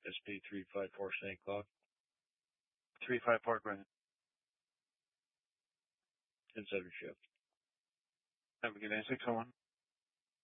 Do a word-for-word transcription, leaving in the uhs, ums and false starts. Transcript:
S P three five four Saint Cloud. three five four, Grant. ten seven shift. Have a good day, six oh one.